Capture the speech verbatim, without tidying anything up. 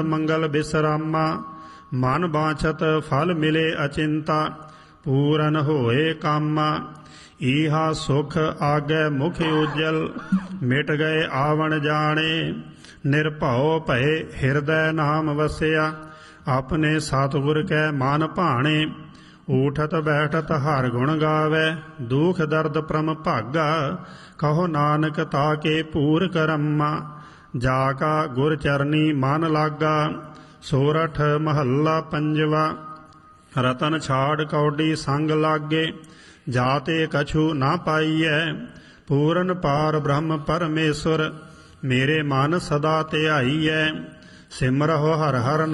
ਮੰਗਲ ਬਿਸਰਾਮਾ। ਮਨ ਬਾਛਤ ਫਲ ਮਿਲੇ ਅਚਿੰਤਾ, ਪੂਰਨ ਹੋਏ ਕਾਮਾ। ਈਹਾ ਸੁਖ ਆਗੈ ਮੁਖ ਉਜਲ, ਮਿਟ ਗਏ ਆਵਣ ਜਾਣੇ। ਨਿਰਭਉ ਭਏ ਹਿਰਦੈ ਨਾਮ ਵਸਿਆ, ਆਪਣੇ ਸਤਿਗੁਰ ਕੈ ਮਨ ਭਾਣੇ। ਊਠਤ ਬੈਠਤ ਹਰ ਗੁਣ ਗਾਵੈ, ਦੁਖ ਦਰਦ ਪ੍ਰਮ ਭਾਗਾ। ਕਹੋ ਨਾਨਕ ਤਾਕੇ ਪੂਰ ਕਰਮਾ, ਜਾ ਕਾ ਗੁਰ ਚਰਨੀ ਮਨ ਲਾਗਾ। ਸੋਰਠ ਮਹੱਲਾ ਪੰਜਵਾ। ਰਤਨ ਛਾੜ ਕੌਡੀ ਸੰਗ ਲਾਗੇ, ਜਾਤੇ ਕਛੂ ਨਾ ਪਾਈਐ। ਪੂਰਨ ਪਾਰ ਬ੍ਰਹਮ ਪਰਮੇਸ਼ਵਰ, ਮੇਰੇ ਮਨ ਸਦਾ ਧਿਆਈਐ। ਸਿਮਰਹੁ ਹਰ ਹਰ